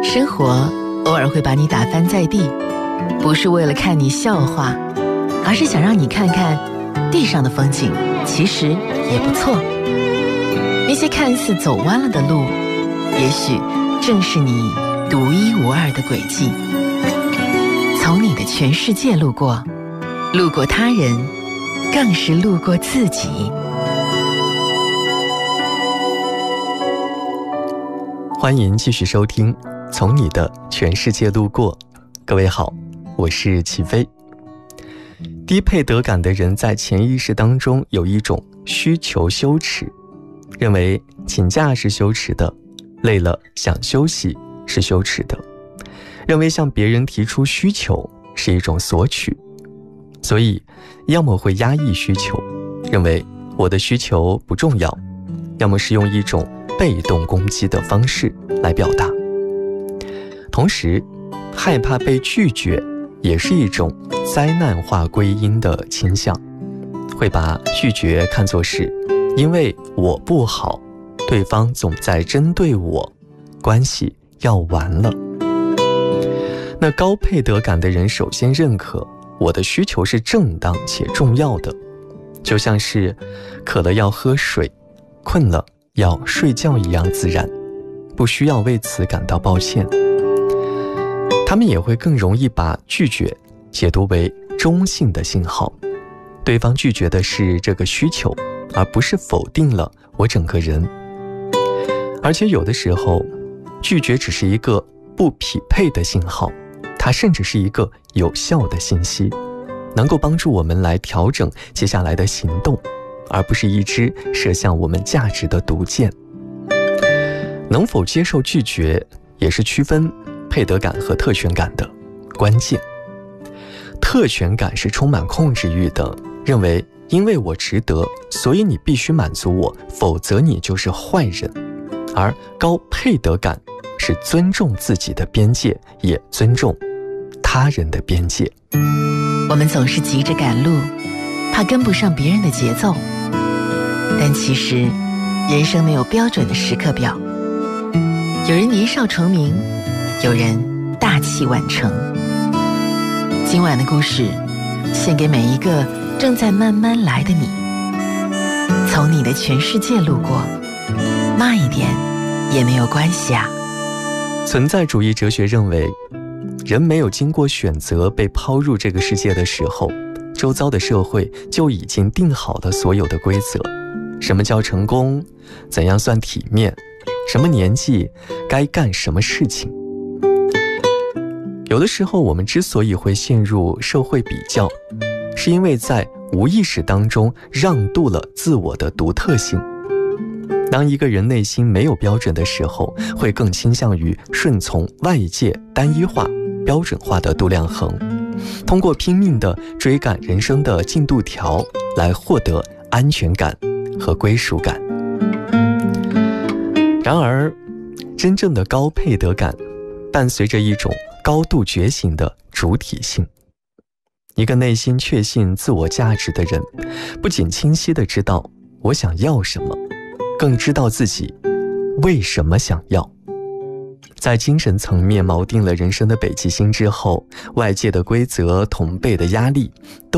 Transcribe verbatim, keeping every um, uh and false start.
生活偶尔会把你打翻在地，不是为了看你笑话，而是想让你看看地上的风景其实也不错。那些看似走弯了的路，也许正是你独一无二的轨迹。从你的全世界路过，路过他人，更是路过自己。 欢迎继续收听从你的全世界路过。各位好，我是齐飞。低配得感的人在潜意识当中有一种需求羞耻，认为请假是羞耻的，累了想休息是羞耻的，认为向别人提出需求是一种索取，所以要么会压抑需求，认为我的需求不重要，要么是用一种被动攻击的方式来表达。同时害怕被拒绝也是一种灾难化归因的倾向，会把拒绝看作是因为我不好，对方总在针对我，关系要完了。那高配得感的人首先认可我的需求是正当且重要的，就像是渴了要喝水，困了要睡觉一样自然，不需要为此感到抱歉。他们也会更容易把拒绝解读为中性的信号，对方拒绝的是这个需求，而不是否定了我整个人。而且有的时候，拒绝只是一个不匹配的信号，它甚至是一个有效的信息，能够帮助我们来调整接下来的行动，而不是一支射向我们价值的毒箭。能否接受拒绝，也是区分配得感和特权感的关键。特权感是充满控制欲的，认为因为我值得，所以你必须满足我，否则你就是坏人。而高配得感是尊重自己的边界，也尊重他人的边界。 我们总是急着赶路，怕跟不上别人的节奏，但其实人生没有标准的时刻表，有人年少成名，有人大器晚成。今晚的故事献给每一个正在慢慢来的你，从你的全世界路过，慢一点也没有关系啊。 存在主义哲学认为，人没有经过选择被抛入这个世界的时候，周遭的社会就已经定好了所有的规则。什么叫成功？怎样算体面？什么年纪该干什么事情？有的时候我们之所以会陷入社会比较，是因为在无意识当中让渡了自我的独特性。当一个人内心没有标准的时候，会更倾向于顺从外界单一化、标准化的度量衡，通过拼命地追赶人生的进度条来获得安全感和归属感。然而，真正的高配得感伴随着一种高度觉醒的主体性。一个内心确信自我价值的人，不仅清晰地知道我想要什么，更知道自己为什么想要。在精神层面锚定了人生的北极星之后，外界的规则、同辈的压力都